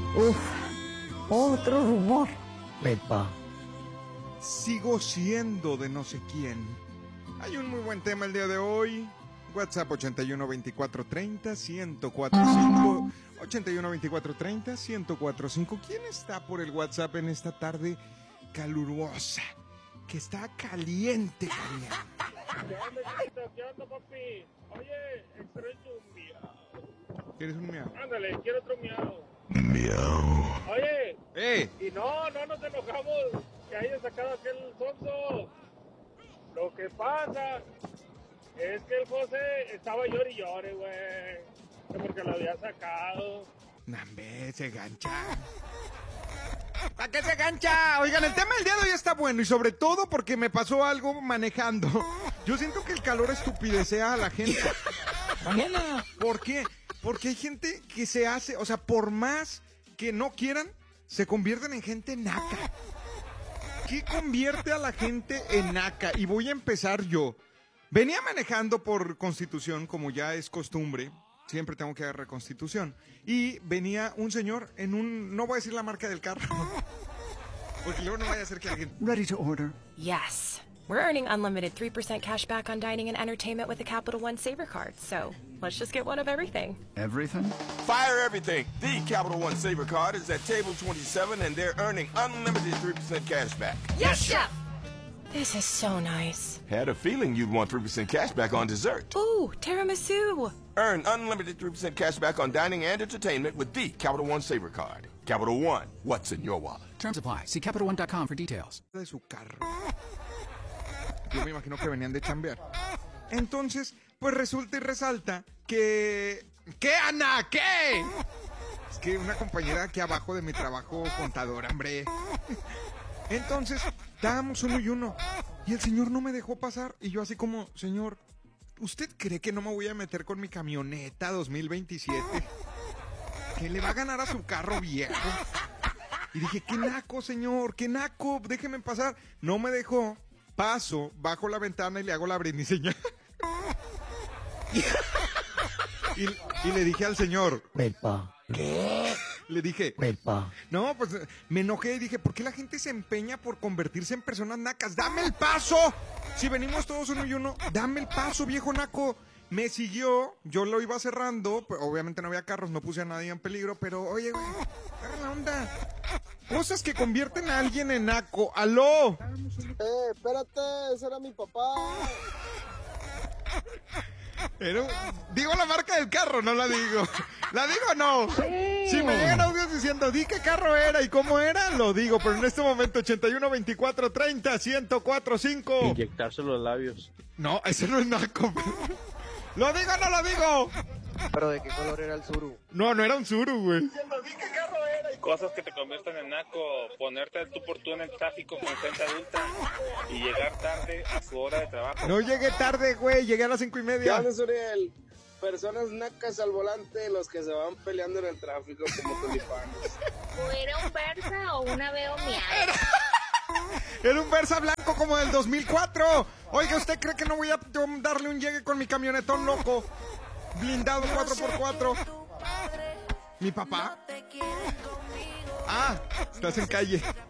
Uf, otro rumor. Pepa. Sigo siendo de no sé quién. Hay un muy buen tema el día de hoy. WhatsApp 81 24 30 1045. 81 24 30 1045. ¿Quién está por el WhatsApp en esta tarde calurosa? Que está caliente, caliente. ¿Qué onda, papi? Oye, extraño un miau. ¿Quieres un miau? Ándale, quiero otro miau. Miau. Oye, y no nos enojamos que haya sacado aquel sonso. Lo que pasa es que el José estaba llore y llore, güey. Que porque lo había sacado. Nambe, se gancha. ¿Para qué se gancha? Oigan, el tema del día de hoy está bueno y sobre todo porque me pasó algo manejando. Yo siento que el calor estupidecea a la gente. ¿Por qué? Porque hay gente que se hace, o sea, por más que no quieran, se convierten en gente naca. ¿Qué convierte a la gente en naca? Y voy a empezar yo. Venía manejando por Constitución, como ya es costumbre. Siempre tengo que dar reconstitución. Y venía un señor en un... No voy a decir la marca del carro. Porque luego no vaya a ser que alguien... Ready to order. Yes. We're earning unlimited 3% cash back on dining and entertainment with the Capital One Saver Card. So let's just get one of everything. Everything? Fire everything. The Capital One Saver Card is at table 27 and they're earning unlimited 3% cash back. Yes, Chef! This is so nice. Had a feeling you'd want 3% cash back on dessert. Ooh, tiramisu. Earn unlimited 3% cash back on dining and entertainment with the Capital One Saver Card. Capital One, what's in your wallet? Terms apply. See CapitalOne.com for details. De su carro. Yo me imagino que venían de chambear. Entonces, pues resulta y resalta que... ¿Qué, Ana? ¿Qué? Es que una compañera aquí abajo de mi trabajo contadora, hombre. Entonces, estábamos uno y uno. Y el señor no me dejó pasar. Y yo así como, señor, ¿usted cree que no me voy a meter con mi camioneta 2027? Que le va a ganar a su carro viejo. Y dije, qué naco, señor, qué naco, déjeme pasar. No me dejó. Paso, bajo la ventana y le hago la brindis-señal. Y le dije al señor, Pepa. ¿qué? Le dije, Pepa. no, pues me enojé y dije, ¿por qué la gente se empeña por convertirse en personas nacas? ¡Dame el paso! Si venimos todos uno y uno, dame el paso, viejo naco. Me siguió, yo lo iba cerrando, pues, obviamente no había carros, no puse a nadie en peligro, pero oye, güey, agarra la onda. Cosas que convierten a alguien en naco. ¡Aló! Espérate, ese era mi papá. Pero, digo la marca del carro, no la digo. ¿La digo o no? Sí. Si me llegan audios diciendo, di qué carro era y cómo era, lo digo. Pero en este momento, 81 24 30 104 5. Inyectarse los labios. No, ese no es naco. ¿Lo digo o no lo digo? ¿Pero de qué color era el suru? No, no era un suru, güey. Cosas que te convierten en naco, ponerte tú por tú en el tráfico con gente adulta y llegar tarde a su hora de trabajo. No llegué tarde, güey, llegué a las 5:30. ¿Qué onda, Suriel? Personas nacas al volante, los que se van peleando en el tráfico como tulipanes. ¿O era un Versa o una Veo Miada? Era un Versa blanco como del 2004. Oiga, ¿usted cree que no voy a darle un llegue con mi camionetón loco? Blindado 4x4. ¿Mi papá? Ah, estás en calle.